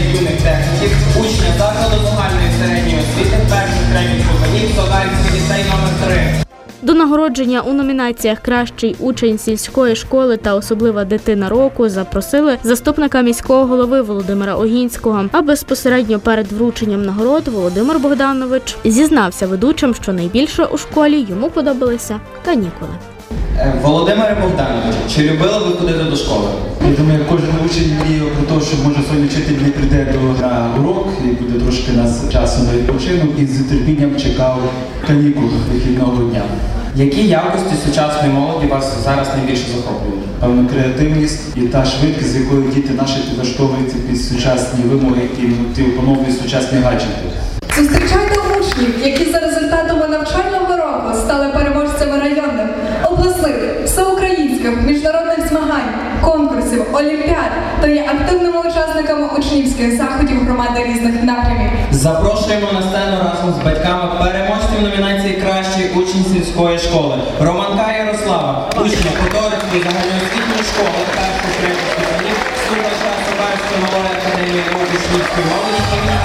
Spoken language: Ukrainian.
юних техніків, учня закладу загальної середньої освіти перших третіх ступенів Солдатський ліцей номер 3. До нагородження у номінаціях «Кращий учень сільської школи» та «Особлива дитина року» запросили заступника міського голови Володимира Огінського. А безпосередньо перед врученням нагород Володимир Богданович зізнався ведучим, що найбільше у школі йому подобалися канікули. Володимире Богдановичу, чи любили ви ходити до школи? Я думаю, кожен учень мріяв про те, що може сьогодні вчитель не прийде на урок і буде трошки нас часу на відпочинок і з нетерпінням чекав канікул вихідного дня. Які якості сучасної молоді вас зараз найбільше захоплюють? Певно, креативність і та швидкість, з якою діти наші підлаштовуються під сучасні вимоги і опановують сучасні гаджети. Зустрічайте учнів, які за результатами навчального року стали переможцями районних, обласних, всеукраїнських, міжнародних змагань, конкурсів, олімпіад та є активними учасниками учнівських заходів громади різних напрямів. Запрошуємо на сцену разом з батьками переможців номінації «Кращий учень сільської школи» Романка Ярослава, учня Которівської загальноосвітньої школи перших третіх ступенів, слухача Собальської малої академії наук учнівської молоді.